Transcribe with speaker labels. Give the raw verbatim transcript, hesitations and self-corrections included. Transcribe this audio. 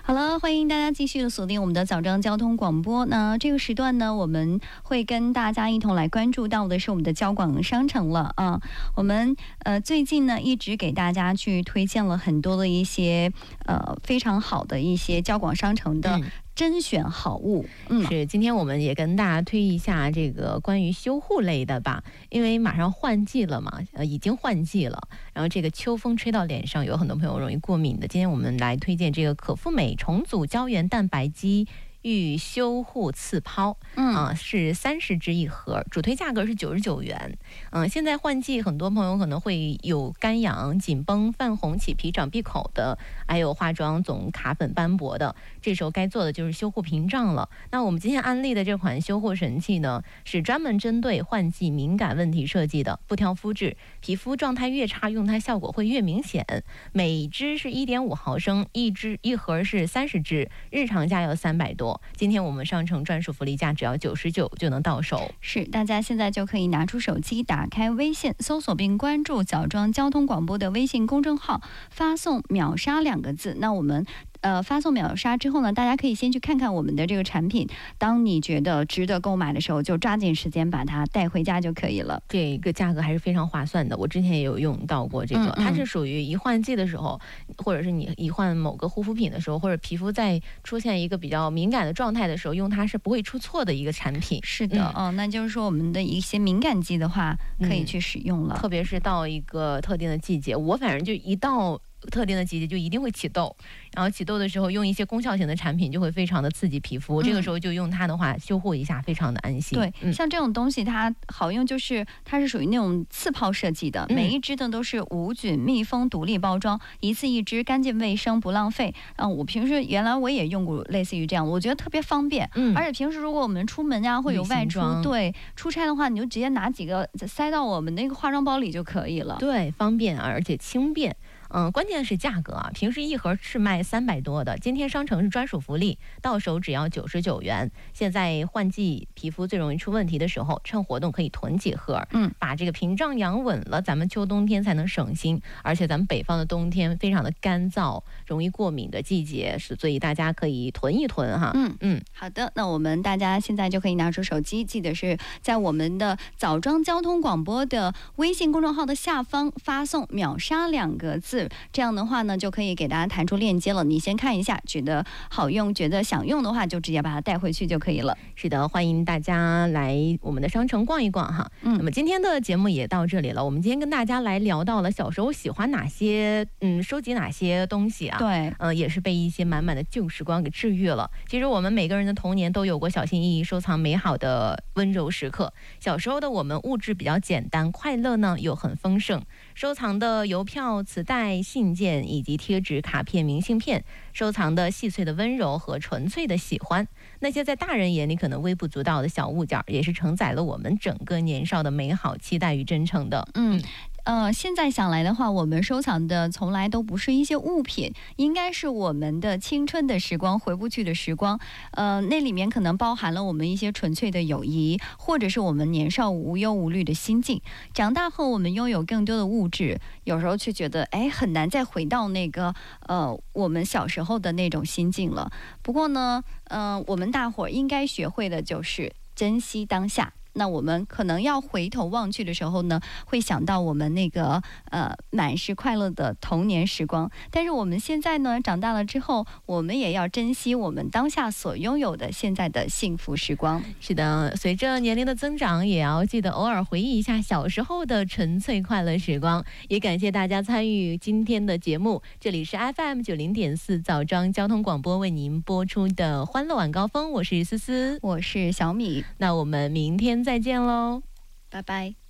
Speaker 1: 好了，欢迎大家继续的锁定我们的早上交通广播。那这个时段呢，我们会跟大家一同来关注到的是我们的交广商城了啊。我们呃最近呢一直给大家去推荐了很多的一些呃非常好的一些交广商城的、嗯甄选好物。
Speaker 2: 嗯，是，今天我们也跟大家推一下这个关于修护类的吧，因为马上换季了嘛，呃，已经换季了，然后这个秋风吹到脸上，有很多朋友容易过敏的。今天我们来推荐这个可复美重组胶原蛋白肌预修护次抛，嗯、呃，是三十支一盒，主推价格是九十九元。嗯、呃，现在换季，很多朋友可能会有干痒、紧绷、泛红、起皮、长闭口的，还有化妆总卡粉斑驳的，这时候该做的就是修护屏障了。那我们今天安利的这款修护神器呢，是专门针对换季敏感问题设计的，不挑肤质，皮肤状态越差，用它效果会越明显。每支是一点五毫升，一支一盒是三十支，日常价要三百多。今天我们商城专属福利价只要九十九就能到手。
Speaker 1: 是，大家现在就可以拿出手机，打开微信，搜索并关注枣庄交通广播的微信公众号，发送秒杀两个字。那我们呃发送秒杀之后呢，大家可以先去看看我们的这个产品，当你觉得值得购买的时候，就抓紧时间把它带回家就可以了。
Speaker 2: 这个价格还是非常划算的，我之前也有用到过这个，嗯嗯，它是属于一换季的时候，或者是你一换某个护肤品的时候，或者皮肤在出现一个比较敏感的状态的时候，用它是不会出错的一个产品。
Speaker 1: 是的，嗯、哦，那就是说我们的一些敏感肌的话，可以去使用了、
Speaker 2: 嗯，特别是到一个特定的季节，我反正就一到特定的季节就一定会起痘，然后起痘的时候用一些功效型的产品就会非常的刺激皮肤、嗯、这个时候就用它的话修护一下非常的安心。
Speaker 1: 对、嗯、像这种东西它好用，就是它是属于那种次泡设计的、嗯、每一支的都是无菌密封独立包装，一次一支，干净卫生不浪费。嗯，我平时原来我也用过类似于这样，我觉得特别方便。嗯，而且平时如果我们出门呀、啊、会有外出，对，出差的话你就直接拿几个塞到我们那个化妆包里就可以了。
Speaker 2: 对，方便而且轻便。嗯，关键是价格啊，平时一盒是卖三百多的，今天商城是专属福利，到手只要九十九元。现在换季皮肤最容易出问题的时候，趁活动可以囤几盒，嗯，把这个屏障养稳了，咱们秋冬天才能省心。而且咱们北方的冬天非常的干燥，容易过敏的季节，是所以大家可以囤一囤哈。
Speaker 1: 嗯嗯，好的，那我们大家现在就可以拿出手机，记得是在我们的枣庄交通广播的微信公众号的下方发送秒杀两个字。这样的话呢，就可以给大家弹出链接了。你先看一下，觉得好用，觉得想用的话，就直接把它带回去就可以了。
Speaker 2: 是的，欢迎大家来我们的商城逛一逛哈。嗯，那么今天的节目也到这里了。我们今天跟大家来聊到了小时候喜欢哪些，嗯，收集哪些东西啊？
Speaker 1: 对，
Speaker 2: 嗯、呃，也是被一些满满的旧时光给治愈了。其实我们每个人的童年都有过小心翼翼收藏美好的温柔时刻。小时候的我们物质比较简单，快乐呢又很丰盛，收藏的邮票、磁带、信件以及贴纸、卡片、明信片，收藏的细碎的温柔和纯粹的喜欢。那些在大人眼里可能微不足道的小物件，也是承载了我们整个年少的美好、期待与真诚的。
Speaker 1: 嗯。呃，现在想来的话，我们收藏的从来都不是一些物品，应该是我们的青春的时光，回不去的时光。呃，那里面可能包含了我们一些纯粹的友谊，或者是我们年少无忧无虑的心境。长大后，我们拥有更多的物质，有时候却觉得，哎，很难再回到那个呃我们小时候的那种心境了。不过呢，呃，我们大伙儿应该学会的就是珍惜当下。那我们可能要回头望去的时候呢，会想到我们那个呃满是快乐的童年时光。但是我们现在呢，长大了之后，我们也要珍惜我们当下所拥有的现在的幸福时光。
Speaker 2: 是的，随着年龄的增长，也要记得偶尔回忆一下小时候的纯粹快乐时光。也感谢大家参与今天的节目，这里是 F M 九零点四枣庄交通广播为您播出的欢乐晚高峰，我是思思，
Speaker 1: 我是小米，
Speaker 2: 那我们明天再见喽，
Speaker 1: 拜拜。